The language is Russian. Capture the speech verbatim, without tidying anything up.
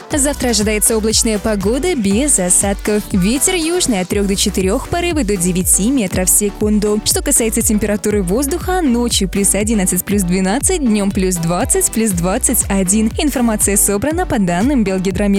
Завтра ожидается облачная погода без осадков. Ветер южный от трёх до четырёх, порывы до девяти метров в секунду. Что касается температуры воздуха, ночью плюс одиннадцать, плюс двенадцать, днем плюс двадцать, плюс двадцать один. Информация собрана по данным Белгидромета.